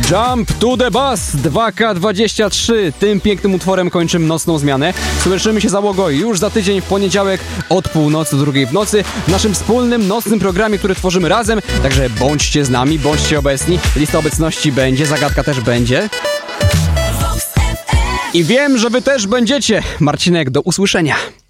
Jump to the Bus 2K23. Tym pięknym utworem kończymy nocną zmianę. Słyszymy się załogo już za tydzień w poniedziałek od północy do 2 w nocy w naszym wspólnym nocnym programie, który tworzymy razem. Także bądźcie z nami, bądźcie obecni. Lista obecności będzie, zagadka też będzie. I wiem, że wy też będziecie. Marcinek, do usłyszenia.